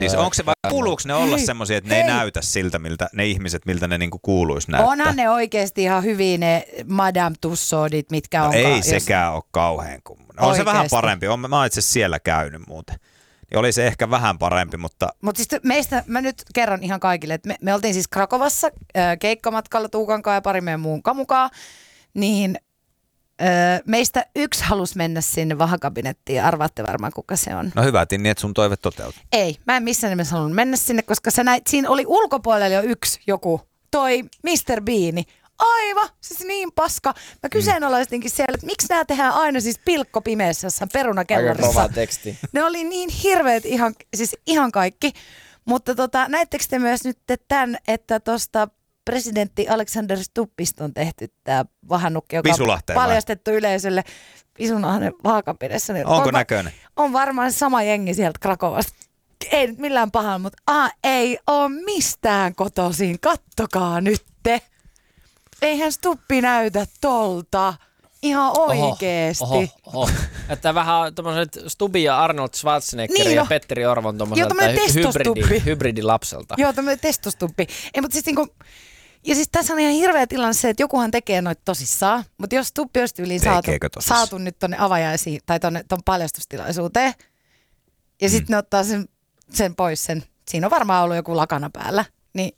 Siis onko se vai kuuluuko ne olla semmoisia, että ne ei näytä siltä, miltä ne ihmiset, miltä ne niinku kuuluisi näyttää? Onhan ne oikeasti ihan hyvin ne Madame Tussauds't, mitkä on. Ei sekään ole kauhean kummonen. On se vähän parempi. Mä oon itse asiassa siellä käynyt muuten. Niin oli se ehkä vähän parempi, mutta... Mutta siis meistä, mä nyt kerron ihan kaikille, että me oltiin siis Krakovassa keikkamatkalla Tuukankaan ja pari meidän muun kamukaa, niin meistä yksi halusi mennä sinne vahakabinettiin. Arvaatte varmaan, kuka se on. No hyvä, niin että sun toive toteutui. Ei, mä en missään nimessä halunnut mennä sinne, koska sä näit, siinä oli ulkopuolella jo joku, toi Mr. Beani. Aivan, siis niin paska. Mä kyseenalaistinkin siellä, että miksi nämä tehdään aina siis pilkkopimeässä jossain perunakellarissa. Aika kova teksti. Ne oli niin hirveät ihan kaikki. Mutta näittekö te myös nyt tämän, että tuosta presidentti Alexander Stubbista on tehty tämä vahannukki, joka on paljastettu yleisölle Visunahden vaakapidessä. Onko näköinen? On varmaan sama jengi sieltä Krakovasta. Ei nyt millään pahalla, mutta ei ole mistään kotoisin. Kattokaa nyt te. Eihän Stubbi näytä tolta. Ihan oikeesti. Että vähän tommoset Stubbi ja Arnold Schwarzenegger ja Petteri Orvon tommoselta hybridilapselta. Joo, tämmönen testostubbi. Ei, mutta siis niinku... Ja siis tässä on ihan hirveä tilanne se, että jokuhan tekee noita tosissaan, mutta jos Stubbi olisi tyyliin saatu nyt tonne avajaisiin tai ton paljastustilaisuuteen, ja sitten ne ottaa sen pois siinä on varmaan ollut joku lakana päällä, niin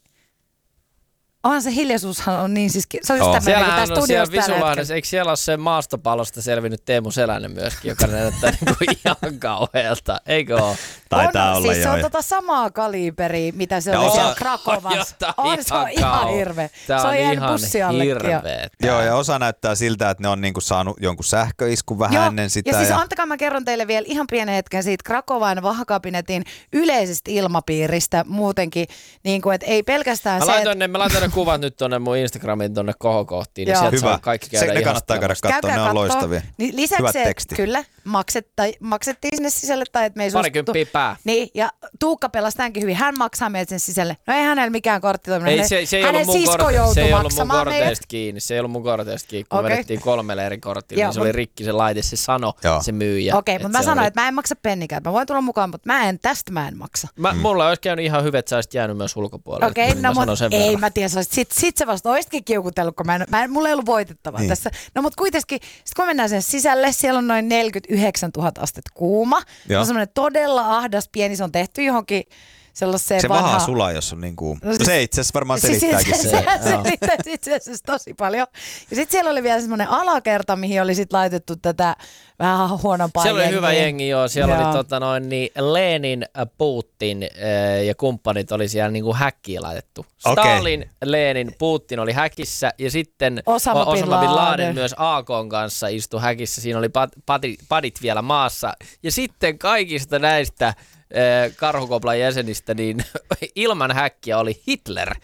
onhan se hiljaisuushan on niin siis, se on just tämmöinen kuin tässä studiossa tällä hetkellä. Eikö siellä ole se maastopallosta selvinnyt Teemu Selänen myöskin, joka näyttää niinku ihan kauhealta, eikö ole? Taitaa olla siis se on samaa kaliberia, mitä se oli siellä Krakovassa. Se on ihan hirveä. Tämä se on ihan hirveä. Joo, ja osa näyttää siltä, että ne on niinku saanut jonkun sähköiskun vähän ennen sitä. Ja siis antakaa mä kerron teille vielä ihan pienen hetken siitä Krakovan vahakabinetin yleisestä ilmapiiristä muutenkin, niin kuin, että ei pelkästään mä laitoin ne kuvat nyt tonne mun Instagramiin tonne kohokohtiin, niin sieltä saa kaikki käydä ihan. Ne kannattaa käydä katsoa, ne on loistavia. Niin lisäksi kyllä, maksettiin sinne sisälle tai että me ei parikymppiä pää. Niin, ja Tuukka pelasi tämänkin hyvin. Hän maksaa meidät sen sisälle. No ei hänellä mikään kortti toiminut. Se ei ollut mun korteista kiinni. Se ei ollut mun korteista kiinni, kun vedettiin 3 eri kortilla. Niin se oli rikki se laite, se sano, se myyjä. Okei, mutta mä sanoin, että mä en maksa pennikään. Mä voin tulla mukaan, mutta tästä mä en maksa. Mulla olisi käynyt ihan hyvä, että sä olisit jäänyt myös ulkopuolelle. Okei, no mutta ei mä tiedä. Sit sä vasta oisitkin kiukutellut, kun mulla ei ollut voitettavaa tässä. No mutta kuitenkin, sit kun mennään sen sisälle, siellä on noin 49 000 astetta kuuma. Se on semmoinen todella ahdas pieni, se on tehty johonkin sellaiseen se vanhaan. Se vaha sulaa, jos on niin kuuma. Se itse asiassa varmaan selittääkin se. Se selittäisi itse asiassa tosi paljon. Ja sitten siellä oli vielä semmoinen alakerta, mihin oli sitten laitettu tätä vähän huonompaa siellä jengiä. Oli hyvä jengi, joo. Siellä oli Lenin, Putin ja kumppanit oli siellä niinku häkkiin laitettu. Stalin, Lenin, Putin oli häkissä ja sitten Osama Bin Laden myös AK:n kanssa istui häkissä. Siinä oli padit vielä maassa. Ja sitten kaikista näistä Karhukoplan jäsenistä, niin ilman häkkiä oli Hitler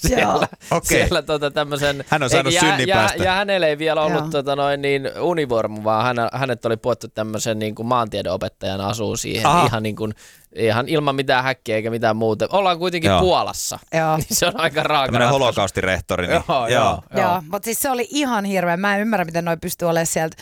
siellä tämmöisen. Hän on saanut synninpäästä. Ja hänellä ei vielä ollut univormu, vaan hänet oli puettu tämmöisen niin kuin maantiedenopettajan asuu siihen ihan ilman mitään häkkiä eikä mitään muuta. Ollaan kuitenkin Puolassa, niin se on aika raaka. Tämmöinen holokaustirehtori. Niin. Joo, mutta siis se oli ihan hirveä. Mä en ymmärrä, miten noi pystyy olemaan sieltä,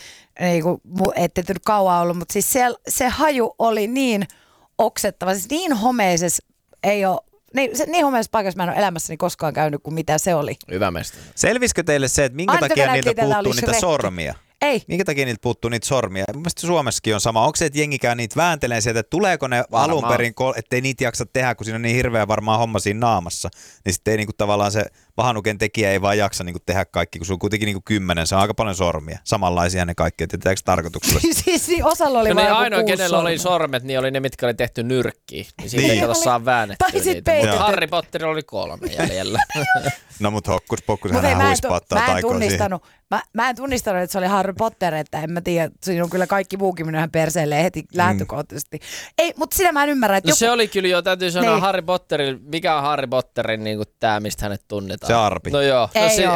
ette nyt kauan ollut, mutta siis se haju oli niin oksettava, siis niin homeisessa ei ole, niin homeisessa paikassa mä en ole elämässäni koskaan käynyt kuin mitä se oli. Hyvä mestari. Selvisikö teille se, että minkä takia niiltä puuttuu niitä sormia? Ei. Minkä takia niiltä puuttuu niitä sormia? Mun mielestä Suomessakin on sama. Onko se, että jengi käy niitä vääntelee sieltä, että tuleeko ne alun perin, ettei niitä jaksa tehdä, kun siinä on niin hirveä varmaan homma siinä naamassa. Niin sitten ei niinku tavallaan se vahanuken tekijä ei vaan jaksa niinku tehdä kaikki, kun se on kuitenkin niinku 10, se on aika paljon sormia. Samanlaisia ne kaikki, että tehdäänkö tarkoituksella? siis osalla oli vaan ainoa, kenellä oli sormet, niin oli ne, mitkä oli tehty nyrkkiin. Niin siitä ei kato saa väännettyä niitä. Mutta Harry Potterilla oli 3 jäljellä. No mut hokkus pokkus, hänhän huispauttaa taikoon siihen. Mä en tunnistanut, että se oli Harry Potter, että en mä tiedä, siinä on kyllä kaikki muukin minun ihan perseelle heti lähtökohtaisesti. Ei, mutta sitä mä en ymmärrä, että se oli kyllä jo, täytyy sanoa Harry Potterin, mikä on Harry Potterin niin kuin tää, mistä hänet tunnetaan. Se arpi. No joo, se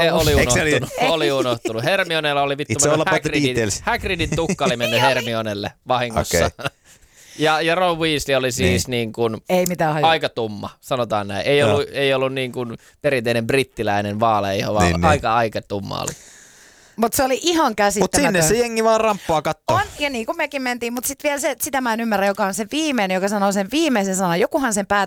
oli unohtunut. Hermionella oli vittu Hagridin tukka oli mennyt Hermionelle vahingossa. Okay. Ja Ron Weasley oli siis niin kuin aika tumma, sanotaan näin. Ei ollut niin kuin perinteinen brittiläinen vaaleiho, vaan aika tumma oli. Mutta se oli ihan käsittämätön. Mutta sinne se jengi vaan ramppaa kattoo. On, ja niin kuin mekin mentiin, mutta sitten vielä sitä mä en ymmärrä, joka on se viimeinen, joka sanoo sen viimeisen sanan. Jokuhan sen